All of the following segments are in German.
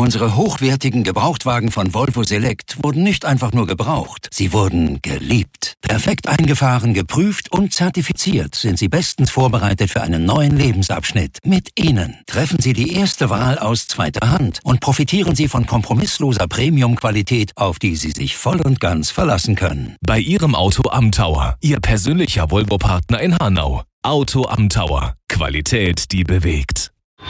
Unsere hochwertigen Gebrauchtwagen von Volvo Select wurden nicht einfach nur gebraucht, sie wurden geliebt. Perfekt eingefahren, geprüft und zertifiziert sind sie bestens vorbereitet für einen neuen Lebensabschnitt. Mit ihnen treffen Sie die erste Wahl aus zweiter Hand und profitieren Sie von kompromissloser Premium-Qualität, auf die Sie sich voll und ganz verlassen können. Bei Ihrem Auto am Tower, Ihr persönlicher Volvo-Partner in Hanau. Auto am Tower. Qualität, die bewegt.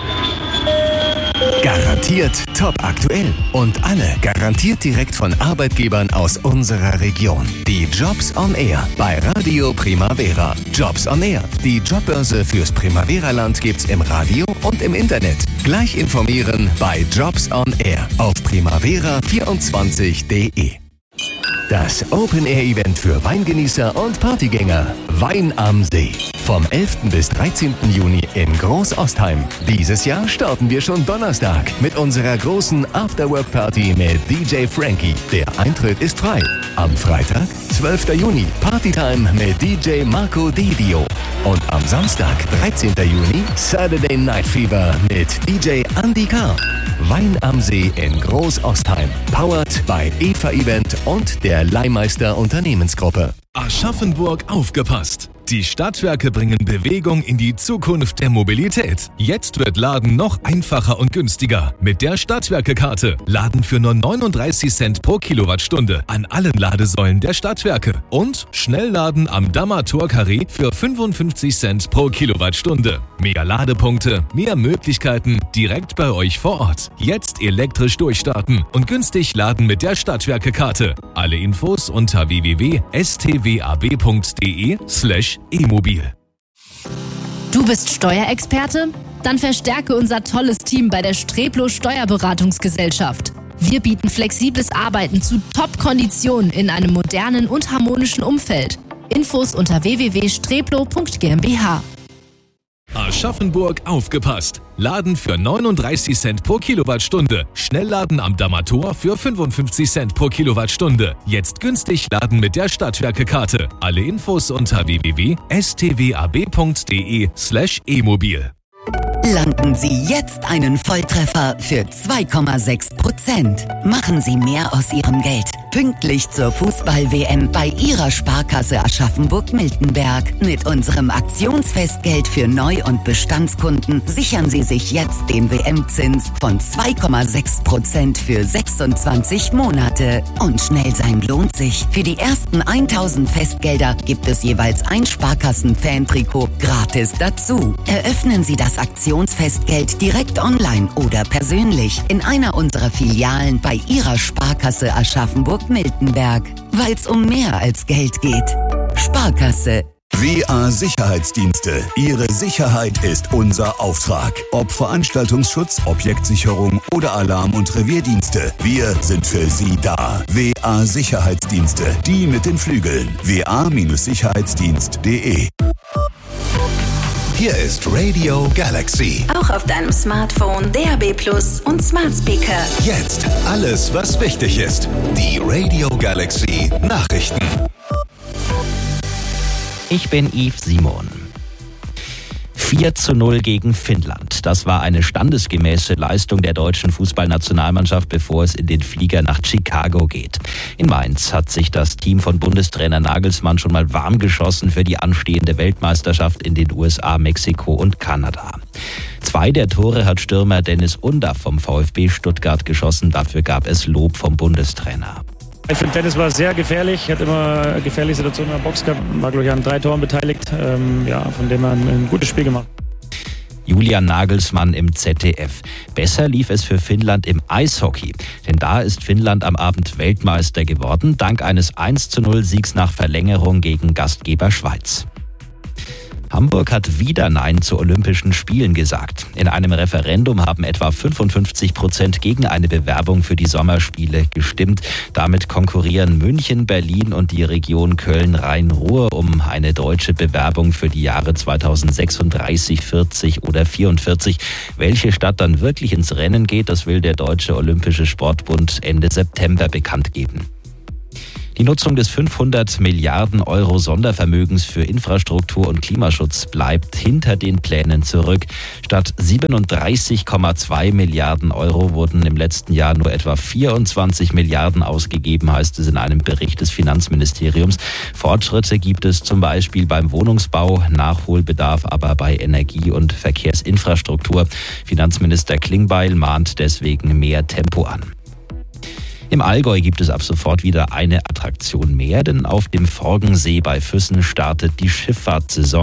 Garantiert top aktuell und alle garantiert direkt von Arbeitgebern aus unserer Region. Die Jobs on Air bei Radio Primavera. Jobs on Air. Die Jobbörse fürs Primavera-Land gibt's im Radio und im Internet. Gleich informieren bei Jobs on Air auf primavera24.de. Das Open-Air-Event für Weingenießer und Partygänger. Wein am See. Vom 11. bis 13. Juni in Großostheim. Dieses Jahr starten wir schon Donnerstag mit unserer großen Afterwork-Party mit DJ Frankie. Der Eintritt ist frei. Am Freitag, 12. Juni, Partytime mit DJ Marco Didio. Und am Samstag, 13. Juni, Saturday Night Fever mit DJ Andy K. Wein am See in Großostheim. Powered by EVA Event und der Leihmeister Unternehmensgruppe. Aschaffenburg aufgepasst! Die Stadtwerke bringen Bewegung in die Zukunft der Mobilität. Jetzt wird Laden noch einfacher und günstiger. Mit der Stadtwerke-Karte. Laden für nur 39 Cent pro Kilowattstunde an allen Ladesäulen der Stadtwerke. Und Schnellladen am Dammer Tor-Carré für 55 Cent pro Kilowattstunde. Mehr Ladepunkte, mehr Möglichkeiten direkt bei euch vor Ort. Jetzt elektrisch durchstarten und günstig laden mit der Stadtwerke-Karte. Alle Infos unter www.stwab.de/e-mobil. Du bist Steuerexperte? Dann verstärke unser tolles Team bei der Streplo Steuerberatungsgesellschaft. Wir bieten flexibles Arbeiten zu Top-Konditionen in einem modernen und harmonischen Umfeld. Infos unter www.streplo.gmbH. Aschaffenburg aufgepasst! Laden für 39 Cent pro Kilowattstunde. Schnellladen am Dammer Tor für 55 Cent pro Kilowattstunde. Jetzt günstig laden mit der Stadtwerke-Karte. Alle Infos unter www.stwab.de/e-mobil. Landen Sie jetzt einen Volltreffer für 2,6%. Machen Sie mehr aus Ihrem Geld. Pünktlich zur Fußball-WM bei Ihrer Sparkasse Aschaffenburg-Miltenberg. Mit unserem Aktionsfestgeld für Neu- und Bestandskunden sichern Sie sich jetzt den WM-Zins von 2,6% für 26 Monate. Und schnell sein lohnt sich. Für die ersten 1000 Festgelder gibt es jeweils ein Sparkassen-Fan-Trikot gratis dazu. Eröffnen Sie das Aktionsfestgeld direkt online oder persönlich in einer unserer Filialen bei Ihrer Sparkasse Aschaffenburg-Miltenberg. Weil's um mehr als Geld geht. Sparkasse. WA Sicherheitsdienste. Ihre Sicherheit ist unser Auftrag. Ob Veranstaltungsschutz, Objektsicherung oder Alarm- und Revierdienste. Wir sind für Sie da. WA Sicherheitsdienste. Die mit den Flügeln. wa-sicherheitsdienst.de. Hier ist Radio Galaxy. Auch auf deinem Smartphone, DAB+ und Smart Speaker. Jetzt alles, was wichtig ist. Die Radio Galaxy Nachrichten. Ich bin Yves Simon. 4:0 gegen Finnland. Das war eine standesgemäße Leistung der deutschen Fußballnationalmannschaft, bevor es in den Flieger nach Chicago geht. In Mainz hat sich das Team von Bundestrainer Nagelsmann schon mal warm geschossen für die anstehende Weltmeisterschaft in den USA, Mexiko und Kanada. 2 der Tore hat Stürmer Dennis Undaff vom VfB Stuttgart geschossen. Dafür gab es Lob vom Bundestrainer. Ich finde, Dennis war sehr gefährlich, hat immer gefährliche Situationen in der Box gehabt, war glaube ich an 3 Toren beteiligt, von dem er ein gutes Spiel gemacht. Julian Nagelsmann im ZDF. Besser lief es für Finnland im Eishockey, denn da ist Finnland am Abend Weltmeister geworden, dank eines 1:0 nach Verlängerung gegen Gastgeber Schweiz. Hamburg hat wieder Nein zu Olympischen Spielen gesagt. In einem Referendum haben etwa 55% gegen eine Bewerbung für die Sommerspiele gestimmt. Damit konkurrieren München, Berlin und die Region Köln-Rhein-Ruhr um eine deutsche Bewerbung für die Jahre 2036, 40 oder 44. Welche Stadt dann wirklich ins Rennen geht, das will der Deutsche Olympische Sportbund Ende September bekannt geben. Die Nutzung des 500 Milliarden Euro Sondervermögens für Infrastruktur und Klimaschutz bleibt hinter den Plänen zurück. Statt 37,2 Milliarden Euro wurden im letzten Jahr nur etwa 24 Milliarden ausgegeben, heißt es in einem Bericht des Finanzministeriums. Fortschritte gibt es zum Beispiel beim Wohnungsbau, Nachholbedarf aber bei Energie- und Verkehrsinfrastruktur. Finanzminister Klingbeil mahnt deswegen mehr Tempo an. Im Allgäu gibt es ab sofort wieder eine Attraktion mehr, denn auf dem Forgensee bei Füssen startet die Schifffahrtssaison.